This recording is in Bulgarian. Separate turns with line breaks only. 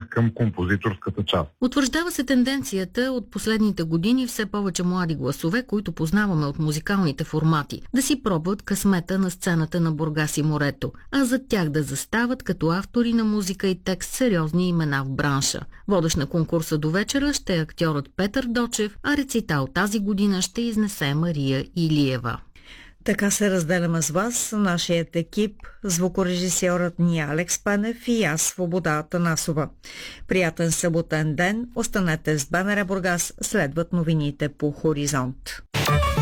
към композиторската част.
Утвърждава се тенденцията от последните години все повече млади гласове, които познаваме от музикалните формати, да си пробват късмета на сцената на Бургас и морето, а за тях да застават като автори на музика и текст сериозни имена в бранша. Водещ на конкурса до вечера ще е актьорът Петър Дочев, а рецитал тази година ще изнесе Мария Илиева.
Така се разделяме с вас, нашият екип, звукорежисьорът ни Алекс Пенев и аз, Свобода Атанасова. Приятен съботен ден, останете с БНР Бургас, следват новините по Хоризонт.